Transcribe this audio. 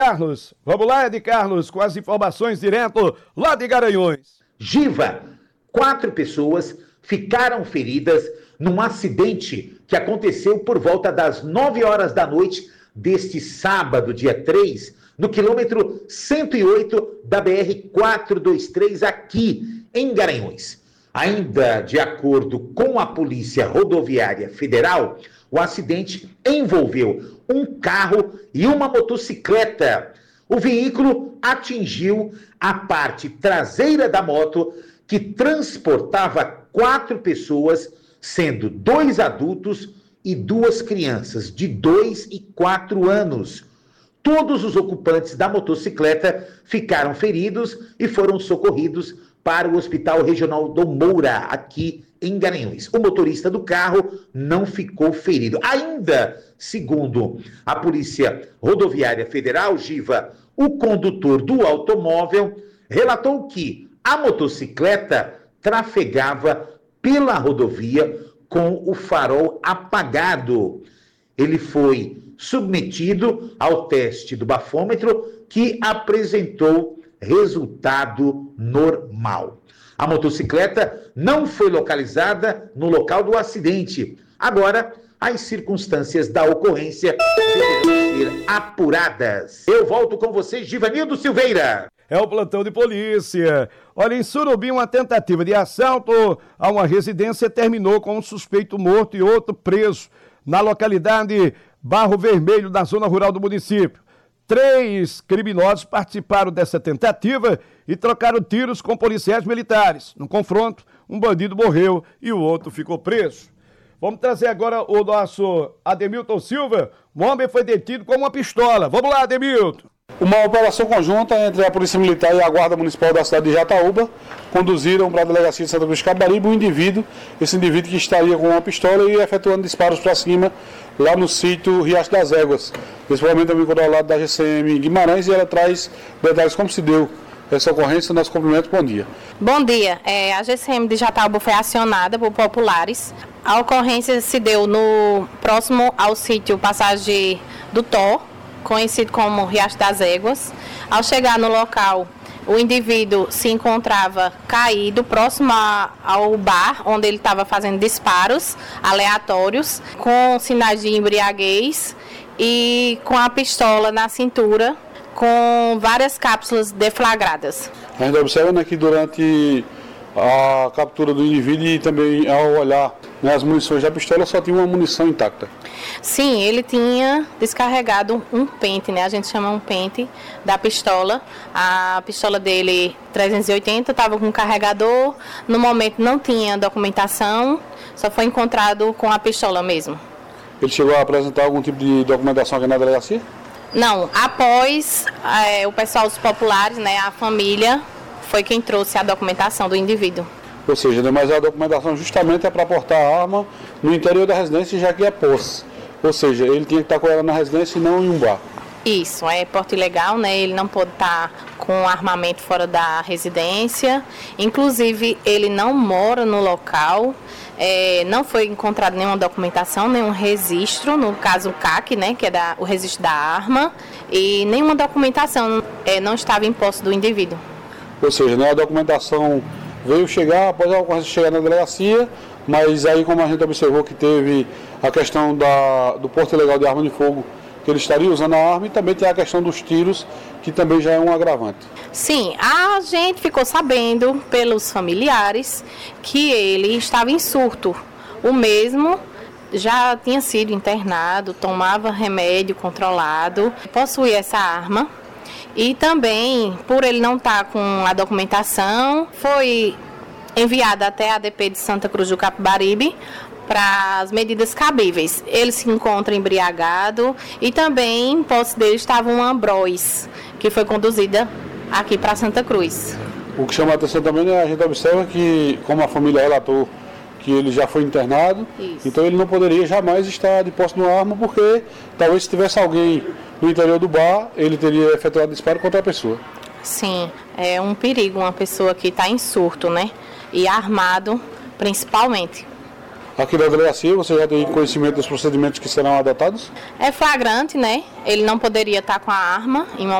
Carlos. Vamos lá, Ed Carlos, com as informações direto lá de Garanhuns. Giva, 4 pessoas ficaram feridas num acidente que aconteceu por volta das 9 horas da noite deste sábado, dia 3, no quilômetro 108 da BR-423, aqui em Garanhuns. Ainda de acordo com a Polícia Rodoviária Federal, o acidente envolveu um carro e uma motocicleta. O veículo atingiu a parte traseira da moto, que transportava 4 pessoas, sendo 2 adultos e 2 crianças de 2 e 4 anos. Todos os ocupantes da motocicleta ficaram feridos e foram socorridos para o Hospital Regional do Moura, aqui em Garanhuns. O motorista do carro não ficou ferido. Ainda, segundo a Polícia Rodoviária Federal, Giva, o condutor do automóvel relatou que a motocicleta trafegava pela rodovia com o farol apagado. Ele foi submetido ao teste do bafômetro, que apresentou resultado normal. A motocicleta não foi localizada no local do acidente. Agora, as circunstâncias da ocorrência deverão ser apuradas. Eu volto com você, Givanildo Silveira. É o plantão de polícia. Olha, em Surubim, uma tentativa de assalto a uma residência terminou com um suspeito morto e outro preso na localidade Barro Vermelho, na zona rural do município. 3 criminosos participaram dessa tentativa e trocaram tiros com policiais militares. No confronto, um bandido morreu e o outro ficou preso. Vamos trazer agora o nosso Ademilton Silva. O homem foi detido com uma pistola. Vamos lá, Ademilton. Uma operação conjunta entre a Polícia Militar e a Guarda Municipal da cidade de Jataúba conduziram para a delegacia de Santa Cruz de Capibaribe esse indivíduo que estaria com uma pistola e efetuando disparos para cima lá no sítio Riacho das Éguas. Nesse momento eu me encontro ao lado da GCM Guimarães e ela traz detalhes como se deu essa ocorrência. Nosso cumprimento, bom dia. Bom dia, a GCM de Jataúba foi acionada por populares. A ocorrência se deu no próximo ao sítio Passagem do Tó, conhecido como Riacho das Éguas. Ao chegar no local, o indivíduo se encontrava caído próximo ao bar, onde ele estava fazendo disparos aleatórios, com sinais de embriaguez e com a pistola na cintura, com várias cápsulas deflagradas. A gente observa que durante a captura do indivíduo e também ao olhar as munições da pistola, só tinha uma munição intacta. Sim, ele tinha descarregado um pente, né? A gente chama um pente da pistola. A pistola dele 380 estava com carregador. No momento não tinha documentação, só foi encontrado com a pistola mesmo. Ele chegou a apresentar algum tipo de documentação aqui na delegacia? Não, após o pessoal dos populares, né, a família, foi quem trouxe a documentação do indivíduo. Ou seja, mas a documentação justamente é para portar a arma no interior da residência, já que é posse. Ou seja, ele tinha que estar com ela na residência e não em um bar. Isso, é porte ilegal, né? Ele não pode estar com armamento fora da residência. Inclusive, ele não mora no local. Não foi encontrado nenhuma documentação, nenhum registro, no caso o CAC, né, que é o registro da arma, e nenhuma documentação não estava em posse do indivíduo. Ou seja, né, a documentação veio chegar, após a ocorrência chegar na delegacia, mas aí como a gente observou que teve a questão do porte ilegal de arma de fogo, que ele estaria usando a arma, e também tem a questão dos tiros, que também já é um agravante. Sim, a gente ficou sabendo pelos familiares que ele estava em surto. O mesmo já tinha sido internado, tomava remédio controlado, possuía essa arma. E também, por ele não estar com a documentação, foi enviado até a ADP de Santa Cruz do Capibaribe para as medidas cabíveis. Ele se encontra embriagado e também em posse dele estava uma Ambroise, que foi conduzida aqui para Santa Cruz. O que chama a atenção também é a gente observa que, como a família relatou que ele já foi internado, isso. Então ele não poderia jamais estar de posse de uma arma, porque talvez se tivesse alguém no interior do bar, ele teria efetuado disparo contra a pessoa. Sim, é um perigo uma pessoa que está em surto, né? E armado, principalmente. aqui da delegacia, você já tem conhecimento dos procedimentos que serão adotados? É flagrante, né? Ele não poderia estar com a arma em